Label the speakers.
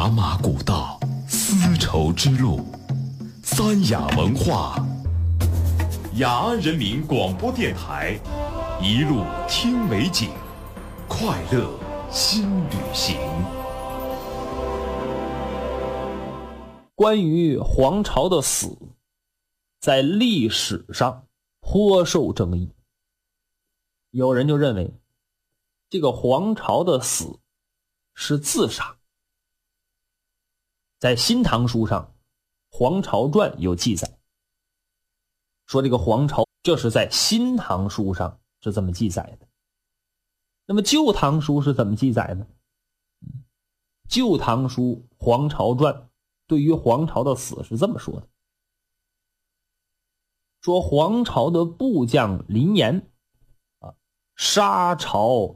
Speaker 1: 茶马古道，丝绸之路，三雅文化，雅安人民广播电台，一路听美景，快乐新旅行。
Speaker 2: 关于黄巢的死，在历史上颇受争议。有人就认为，这个黄巢的死是自杀。在《新唐书》上，《黄巢传》有记载，说这个黄巢，这是在《新唐书》上是这么记载的。那么《旧唐书》是怎么记载呢？《旧唐书·黄巢传》对于黄巢的死是这么说的：说黄巢的部将林岩杀巢